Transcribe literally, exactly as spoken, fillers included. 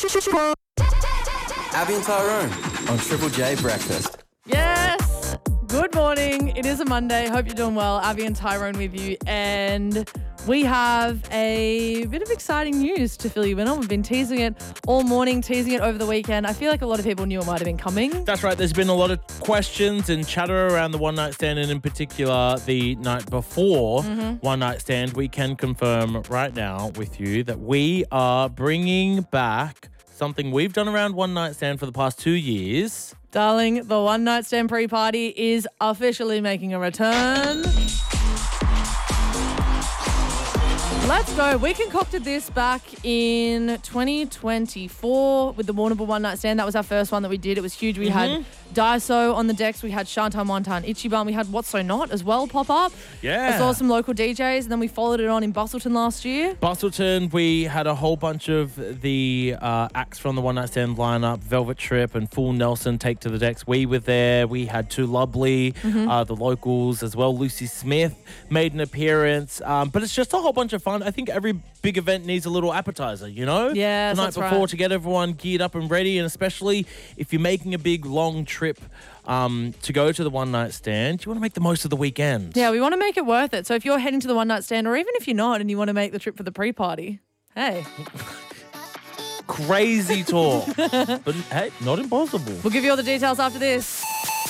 Abby and Tyrone on Triple J Breakfast. Yes. Good morning. It is a Monday. Hope you're doing well. Abby and Tyrone with you. And we have a bit of exciting news to fill you in on. We've been teasing it all morning, teasing it over the weekend. I feel like a lot of people knew it might have been coming. That's right. There's been a lot of questions and chatter around the one night stand, and in particular the night before Mm-hmm. one night stand. We can confirm right now with you that we are bringing back something we've done around one night stand for the past two years. Darling, the one night stand pre-party is officially making a return. Let's go. We concocted this back in twenty twenty-four with the Warrnambool One Night Stand. That was our first one that we did. It was huge. We Mm-hmm. had Daiso on the decks. We had Shantai Montan, Ichiban. We had What's So Not as well pop up. Yeah. I saw some local D Js, and then we followed it on in Bustleton last year. Bustleton, we had a whole bunch of the uh, acts from the One Night Stand lineup, Velvet Trip and Full Nelson Take to the Decks. We were there. We had Too Lovely, Mm-hmm. uh, the locals as well. Lucy Smith made an appearance. Um, but it's just a whole bunch of fun. I think every big event needs a little appetizer, you know? Yes, The night that's before right. to get everyone geared up and ready, and especially if you're making a big, long trip um, to go to the One Night Stand, you want to make the most of the weekend. Yeah, we want to make it worth it. So if you're heading to the one night stand, or even if you're not and you want to make the trip for the pre-party, hey, Crazy talk. But hey, not impossible. we'll give you all the details after this.